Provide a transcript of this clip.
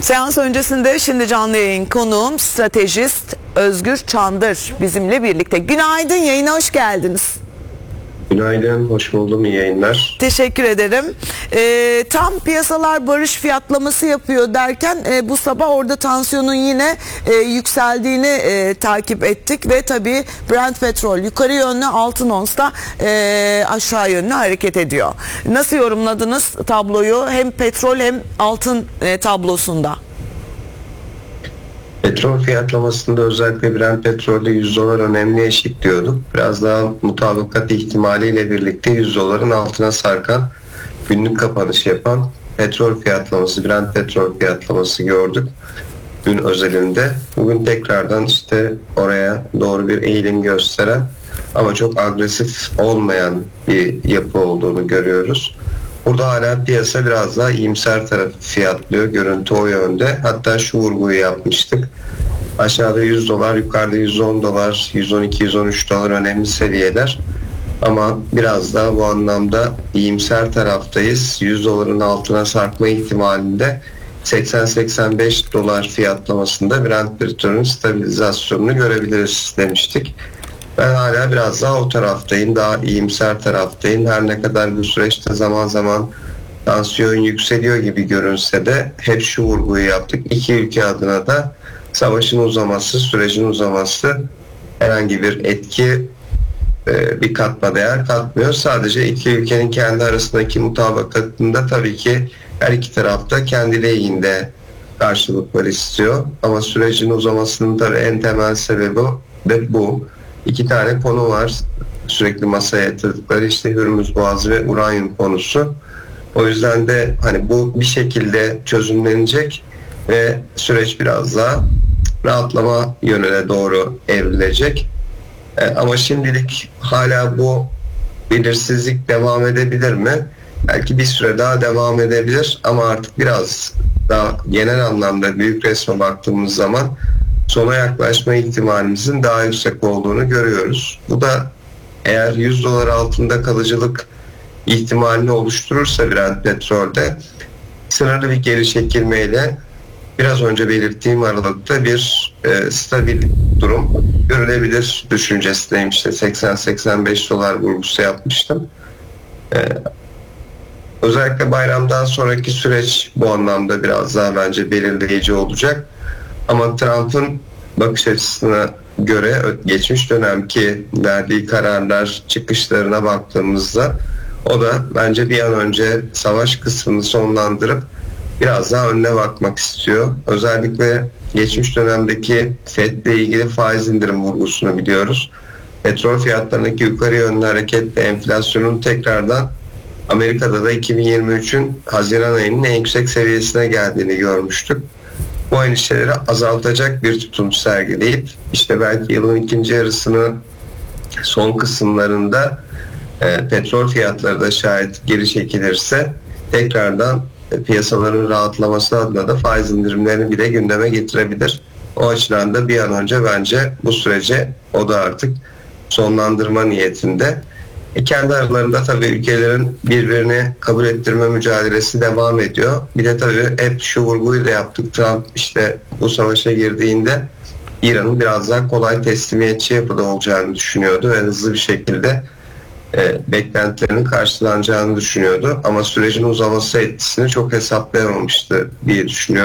Seans öncesinde şimdi canlı yayın konuğum stratejist Özgür Çandır bizimle birlikte. Günaydın, yayına hoş geldiniz. Günaydın, hoş buldum, iyi yayınlar. Teşekkür ederim. Tam piyasalar barış fiyatlaması yapıyor derken bu sabah orada tansiyonun yine yükseldiğini takip ettik ve tabii Brent petrol yukarı yönlü, altın ons da aşağı yönlü hareket ediyor. Nasıl yorumladınız tabloyu hem petrol hem altın tablosunda? Petrol fiyatlamasında özellikle Brent petrolde $100 önemli eşik diyorduk. Biraz daha mutabakat ihtimaliyle birlikte $100'ın altına sarkan, günlük kapanış yapan petrol fiyatlaması, Brent petrol fiyatlaması gördük gün özelinde. Bugün tekrardan işte oraya doğru bir eğilim gösteren ama çok agresif olmayan bir yapı olduğunu görüyoruz. Burada hala piyasa biraz daha iyimser tarafı fiyatlıyor. Görüntü o yönde. Hatta şu vurguyu yapmıştık. Aşağıda $100, yukarıda $110, $112, $113 önemli seviyeler. Ama biraz daha bu anlamda iyimser taraftayız. $100'ın altına sarkma ihtimalinde 80-85 dolar fiyatlamasında Brent petrolün stabilizasyonunu görebiliriz demiştik. Ben hala biraz daha o taraftayım, daha iyimser taraftayım. Her ne kadar bu süreçte zaman zaman tansiyon yükseliyor gibi görünse de hep şu vurguyu yaptık. İki ülke adına da savaşın uzaması, sürecin uzaması herhangi bir etki, bir katma değer katmıyor. Sadece iki ülkenin kendi arasındaki mutabakatında tabii ki her iki tarafta kendi lehinde karşılıklar istiyor. Ama sürecin uzamasının tabii en temel sebebi de bu. İki tane konu var sürekli masaya yatırdıkları, işte Hürmüz Boğazı ve uranyum konusu. O yüzden de hani bu bir şekilde çözümlenecek ve süreç biraz daha rahatlama yönüne doğru evrilecek. Ama şimdilik hala bu belirsizlik devam edebilir mi? Belki bir süre daha devam edebilir ama artık biraz daha genel anlamda büyük resme baktığımız zaman sona yaklaşma ihtimalimizin daha yüksek olduğunu görüyoruz. Bu da eğer $100 altında kalıcılık ihtimalini oluşturursa Brent petrolde sınırlı bir geri çekilmeyle biraz önce belirttiğim aralıkta bir stabil durum görülebilir düşüncesindeyim. İşte 80-85 dolar vurgusu yapmıştım. Özellikle bayramdan sonraki süreç bu anlamda biraz daha bence belirleyici olacak. Ama Trump'ın bakış açısına göre geçmiş dönemki verdiği kararlar, çıkışlarına baktığımızda o da bence bir an önce savaş kısmını sonlandırıp biraz daha önüne bakmak istiyor. Özellikle geçmiş dönemdeki FED'le ilgili faiz indirim vurgusunu biliyoruz. Petrol fiyatlarındaki yukarı yönlü hareketle enflasyonun tekrardan Amerika'da da 2023'ün Haziran ayının en yüksek seviyesine geldiğini görmüştük. Bu endişeleri azaltacak bir tutum sergileyip işte belki yılın ikinci yarısının son kısımlarında petrol fiyatları da şayet geri çekilirse tekrardan piyasaların rahatlaması adına da faiz indirimlerini bile gündeme getirebilir. O açıdan da bir an önce bence bu süreci o da artık sonlandırma niyetinde. Kendi aralarında tabii ülkelerin birbirini kabul ettirme mücadelesi devam ediyor. Bir de tabii hep şu vurguyu da yaptık. Trump işte bu savaşa girdiğinde İran'ın biraz daha kolay teslimiyetçi yapıda olacağını düşünüyordu ve hızlı bir şekilde beklentilerinin karşılanacağını düşünüyordu. Ama sürecin uzaması etkisini çok hesaplayamamıştı diye düşünüyorum.